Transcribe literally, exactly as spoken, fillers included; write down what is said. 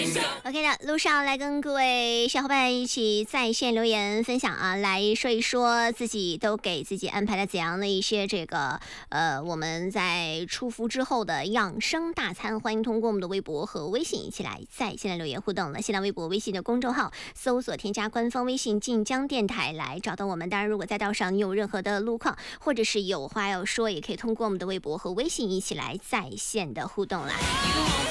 OK 的，路上来跟各位小伙伴一起在线留言分享啊，来说一说自己都给自己安排了怎样的一些这个呃我们在出伏之后的养生大餐。欢迎通过我们的微博和微信一起来在线留言互动了。新浪微博、微信的公众号搜索添加官方微信晋江电台来找到我们。当然，如果在道上你有任何的路况或者是有话要说，也可以通过我们的微博和微信一起来在线的互动啦。